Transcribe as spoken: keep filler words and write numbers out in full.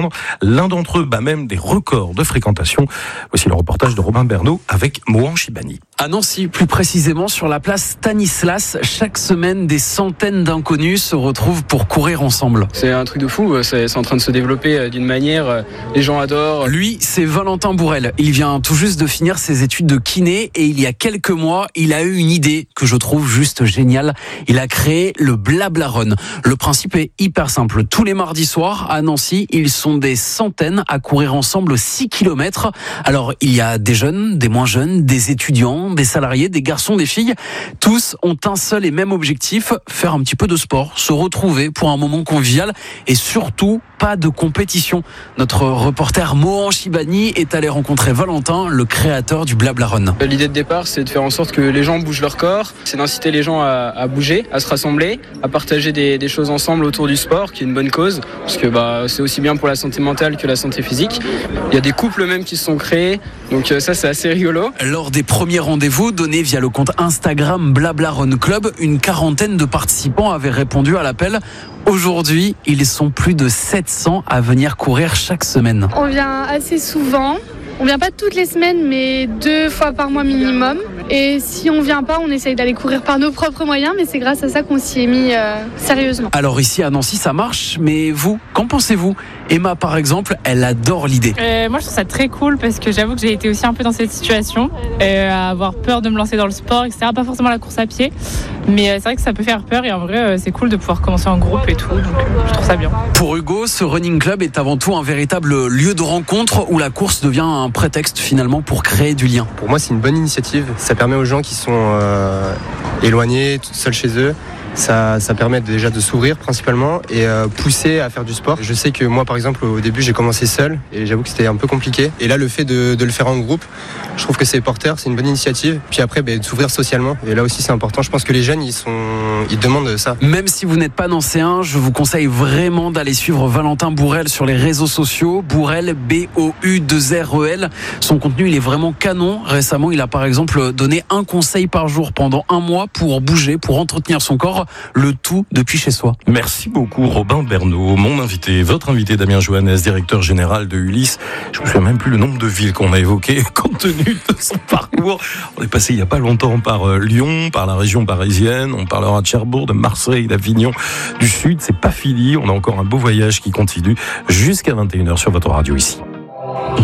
atteindre. L'un d'entre eux bat même des records de fréquentation. Voici le reportage de Robin Bernot avec Mohan Chibani. À Nancy, plus précisément sur la place Stanislas, chaque semaine, des centaines d'inconnus se retrouvent pour courir ensemble. C'est un truc de fou, c'est, c'est en train de se développer d'une manière, les gens adorent. Lui, c'est Valentin Bourrel. Il vient tout juste de finir ses études de kiné et il y a quelques mois, il a eu une idée que je trouve juste géniale. Il a créé le Blabla Run. Le principe est hyper simple. Tous les mardis soirs, à Nancy, ils sont des centaines à courir ensemble six kilomètres. Alors, il y a des jeunes, des moins jeunes, des étudiants, des salariés, des garçons, des filles. Tous ont un seul et même objectif, faire un petit peu de sport, se retrouver pour un moment convivial et surtout pas de compétition. Notre reporter Mohan Chibani est allé rencontrer Valentin, le créateur du Blabla Run. L'idée de départ, c'est de faire en sorte que les gens bougent leur corps, c'est d'inciter les gens à, à bouger, à se rassembler, à partager des, des choses ensemble autour du sport, qui est une bonne cause, parce que bah, c'est aussi bien pour la santé mentale que la santé physique. Il y a des couples même qui se sont créés, donc ça c'est assez rigolo. Lors des premiers rendez-vous donnés via le compte Instagram Blabla Run Club, une quarantaine de participants avaient répondu à l'appel. Aujourd'hui, ils sont plus de sept cents à venir courir chaque semaine. On vient assez souvent. On vient pas toutes les semaines, mais deux fois par mois minimum. Et si on vient pas, on essaye d'aller courir par nos propres moyens, mais c'est grâce à ça qu'on s'y est mis euh, sérieusement. Alors ici à Nancy, ça marche, mais vous, qu'en pensez-vous ? Emma, par exemple, elle adore l'idée. Euh, moi, je trouve ça très cool parce que j'avoue que j'ai été aussi un peu dans cette situation, euh, à avoir peur de me lancer dans le sport, et cetera. Pas forcément la course à pied, mais euh, c'est vrai que ça peut faire peur et en vrai, euh, c'est cool de pouvoir commencer en groupe et tout, donc euh, je trouve ça bien. Pour Hugo, ce running club est avant tout un véritable lieu de rencontre où la course devient un prétexte finalement pour créer du lien. Pour moi, c'est une bonne initiative. Ça permet aux gens qui sont euh, éloignés, seuls chez eux. Ça, ça permet déjà de s'ouvrir principalement et euh, pousser à faire du sport. Je sais que moi, par exemple, au début, j'ai commencé seul et j'avoue que c'était un peu compliqué. Et là, le fait de, de le faire en groupe, je trouve que c'est porteur, c'est une bonne initiative. Puis après, bah, de s'ouvrir socialement. Et là aussi, c'est important. Je pense que les jeunes, ils sont, ils demandent ça. Même si vous n'êtes pas nancéen, je vous conseille vraiment d'aller suivre Valentin Bourrel sur les réseaux sociaux. Bourrel, B O U deux R E L. Son contenu, il est vraiment canon. Récemment, il a par exemple donné un conseil par jour pendant un mois pour bouger, pour entretenir son corps. Le tout depuis chez soi. Merci beaucoup Robin Bernot, mon invité, votre invité Damien Johannes, directeur général de Ulysse. Je me souviens même plus le nombre de villes qu'on a évoquées compte tenu de son parcours. On est passé il n'y a pas longtemps par euh, Lyon, par la région parisienne, on parlera de Cherbourg, de Marseille, d'Avignon, du Sud. C'est pas fini, on a encore un beau voyage qui continue jusqu'à vingt et une heures sur votre radio ici.